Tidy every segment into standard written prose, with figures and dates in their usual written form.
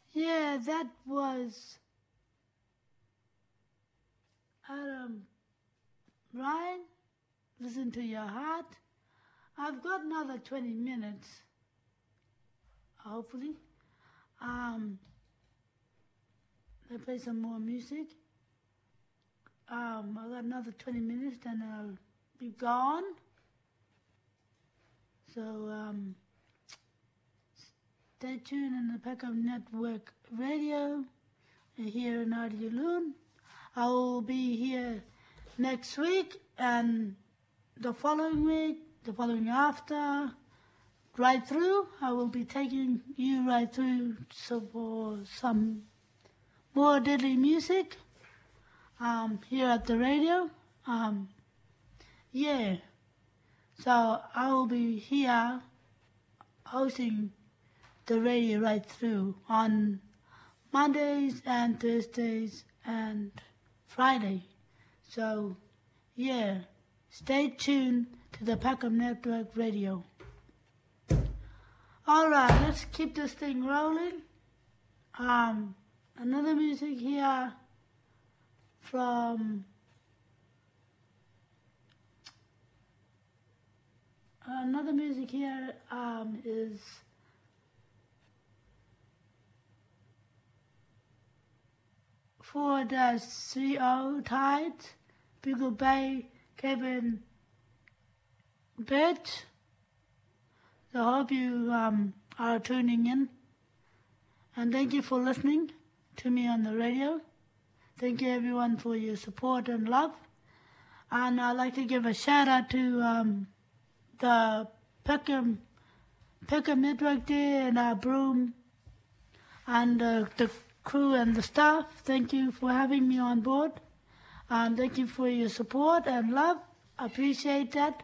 Yeah, that was Adam Ryan. Listen to your heart. I've got another 20 minutes, hopefully. Let's play some more music. I've got another 20 minutes, then I'll be gone. So, stay tuned in the Peckham Network Radio here in Radio Loon. I will be here next week and the following week, the following after, right through. I will be taking you right through for some more deadly music here at the radio. Yeah. So I will be here hosting the radio right through on Mondays and Thursdays and Friday. So, yeah, stay tuned to the Peckham Network Radio. All right, let's keep this thing rolling. Another music here from is "4-30 Tides," Bugle Bay, Kevin Birch. So I hope you are tuning in. And thank you for listening to me on the radio. Thank you everyone for your support and love. And I'd like to give a shout out to the Peckham Network there and Broome and the crew and the staff. Thank you for having me on board. Thank you for your support and love. I appreciate that.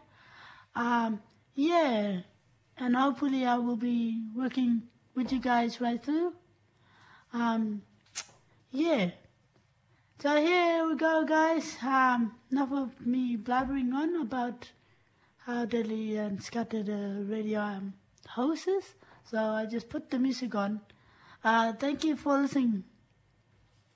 Yeah, and hopefully I will be working with you guys right through. Yeah. So here we go, guys. Enough of me blabbering on about how deadly and scattered radio host is. So I just put the music on. Thank you for listening.